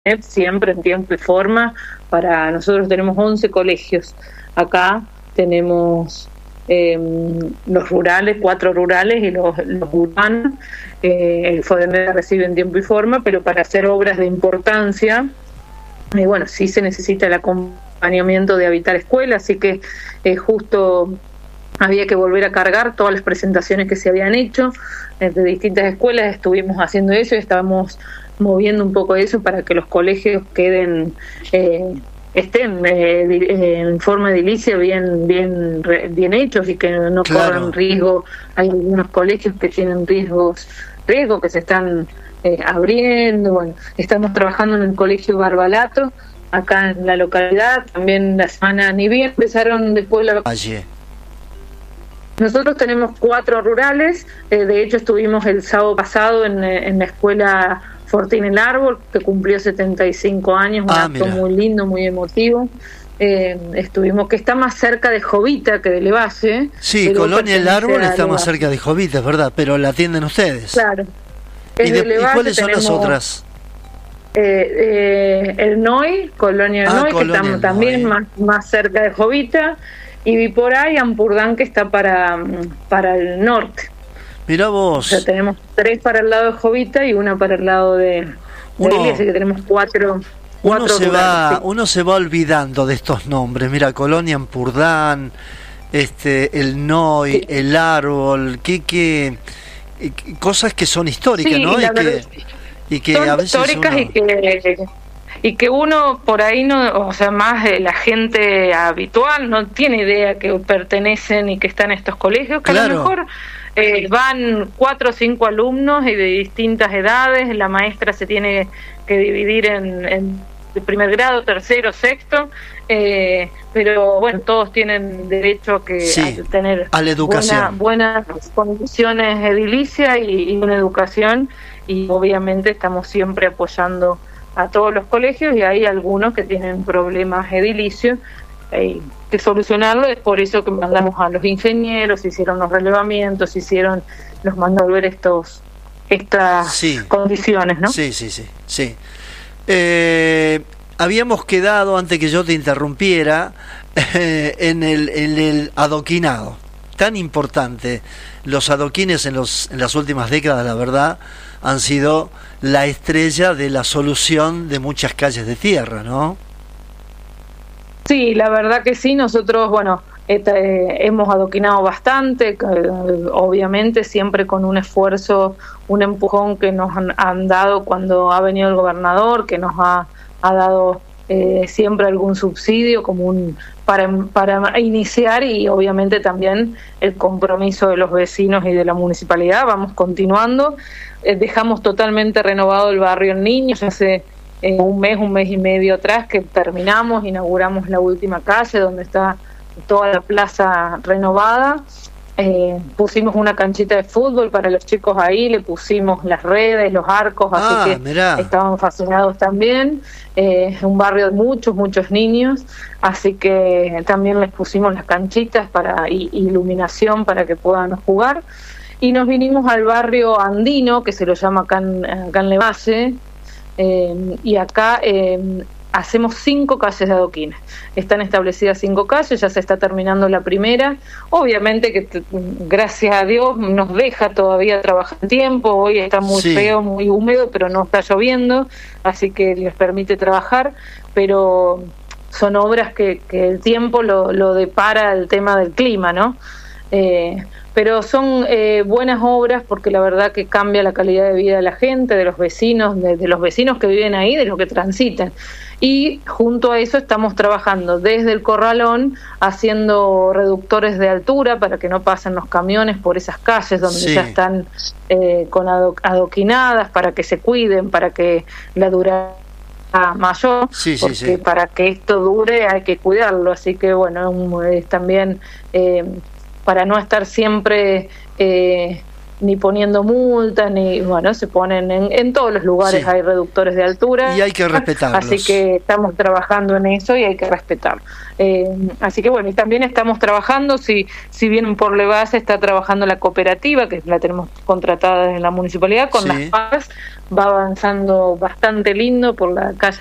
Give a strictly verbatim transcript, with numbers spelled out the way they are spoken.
siempre en tiempo y forma. Para nosotros tenemos once colegios acá, tenemos eh, los rurales, cuatro rurales y los, los urbanos. Eh, el FODEMED recibe en tiempo y forma, pero para hacer obras de importancia, eh, bueno, sí se necesita el acompañamiento de Habitar Escuela, así que eh, justo había que volver a cargar todas las presentaciones que se habían hecho eh, de distintas escuelas. Estuvimos haciendo eso y estábamos moviendo un poco eso para que los colegios queden eh, estén eh, en forma edilicia bien bien bien hechos y que no Claro. corran riesgo. Hay algunos colegios que tienen riesgos riesgos que se están eh, abriendo. Bueno, estamos trabajando en el colegio Barbalato acá en la localidad. También la semana, ni bien empezaron después la Allí. nosotros tenemos cuatro rurales, eh, de hecho estuvimos el sábado pasado en, en la escuela Fortín el Árbol, que cumplió setenta y cinco años, un Ah, acto mira. muy lindo, muy emotivo. Eh, estuvimos, que está más cerca de Jovita que de Levalle. Sí, pero Colonia El pertenece Árbol a está más Levalle. cerca de Jovita, es verdad, pero la atienden ustedes. Claro. ¿Y, Es de- de y Levalle, cuáles son las tenemos, otras? Eh, eh, el N O I, Colonia El Ah, N O I, que Colonia está El también N O I. más, más cerca de Jovita, y Viporá y Ampurdán, que está para, para el norte. Mirá O vos. sea, tenemos tres para el lado de Jovita y una para el lado de, de Uno- Ilia, así que tenemos cuatro, Uno cuatro se rurales, va, sí. uno se va olvidando de estos nombres. Mira, Colonia Ampurdán, este, el N O I, Sí. el Árbol, que, que, que- cosas que son históricas, Sí, ¿no? y Y la que, verdad- y que Son a veces históricas uno... y que y que uno por ahí no, o sea, más de la gente habitual no tiene idea que pertenecen y que están en estos colegios, que a Claro. lo mejor eh, van cuatro o cinco alumnos y de distintas edades. La maestra se tiene que dividir en, en de primer grado, tercero, sexto, eh, pero bueno, todos tienen derecho a que Sí, a tener a la educación. buena- buenas condiciones edilicias y, y una educación, y obviamente estamos siempre apoyando a todos los colegios, y hay algunos que tienen problemas edilicios, hay que solucionarlo. Es por eso que mandamos a los ingenieros, hicieron los relevamientos, hicieron, los mandó a ver estos estas Sí. condiciones, ¿no? Sí, sí, sí, sí. Eh, habíamos quedado, antes que yo te interrumpiera, eh, en, el, en el adoquinado. Tan importante. Los adoquines en, los, en las últimas décadas, la verdad, han sido la estrella de la solución de muchas calles de tierra, ¿no? Sí, la verdad que sí. Nosotros, bueno, et- eh, hemos adoquinado bastante, eh, obviamente siempre con un esfuerzo, un empujón que nos han, han dado cuando ha venido el gobernador, que nos ha, ha dado eh, siempre algún subsidio como un para, para iniciar, y obviamente también el compromiso de los vecinos y de la municipalidad. Vamos continuando. Eh, dejamos totalmente renovado el barrio en Niños hace eh, un mes, un mes y medio atrás, que terminamos, inauguramos la última calle donde está toda la plaza renovada. Eh, pusimos una canchita de fútbol para los chicos ahí, le pusimos las redes, los arcos, así Ah, que mirá. estaban fascinados también. Eh, un barrio de muchos, muchos niños, así que también les pusimos las canchitas para y, iluminación para que puedan jugar. Y nos vinimos al barrio andino, que se lo llama acá en, acá en Levalle, eh, y acá eh, hacemos cinco calles de adoquines. Están establecidas cinco calles, ya se está terminando la primera. Obviamente que t- gracias a Dios nos deja todavía trabajar en tiempo. Hoy está muy Sí. feo, muy húmedo, pero no está lloviendo, así que les permite trabajar. Pero son obras que, que el tiempo lo, lo depara, el tema del clima, ¿no? Eh, pero son eh, buenas obras, porque la verdad que cambia la calidad de vida de la gente, de los vecinos, de, de los vecinos que viven ahí, de los que transitan. Y junto a eso estamos trabajando desde el corralón, haciendo reductores de altura para que no pasen los camiones por esas calles donde Sí. ya están eh, con ado- adoquinadas, para que se cuiden, para que la durabilidad mayor, Sí, sí, porque sí. para que esto dure hay que cuidarlo. Así que bueno, un- es también eh, para no estar siempre eh, ni poniendo multas, ni bueno, se ponen en, en todos los lugares, sí, hay reductores de altura. Y hay que respetarlos. Así que estamos trabajando en eso y hay que respetarlo. Eh, así que bueno, y también estamos trabajando, si, si bien por la base está trabajando la cooperativa, que la tenemos contratada en la municipalidad, con, sí, las P A S, va avanzando bastante lindo por la calle